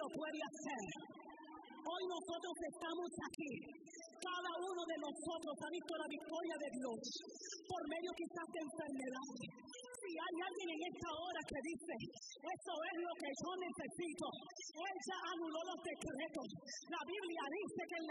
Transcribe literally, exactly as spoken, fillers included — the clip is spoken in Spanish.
lo puede hacer. Hoy nosotros estamos aquí. Cada uno de nosotros ha visto la victoria de Dios por medio quizás de enfermedades. Si hay alguien en esta hora que dice, eso es lo que yo necesito, Él ya anuló los decretos. La Biblia dice que en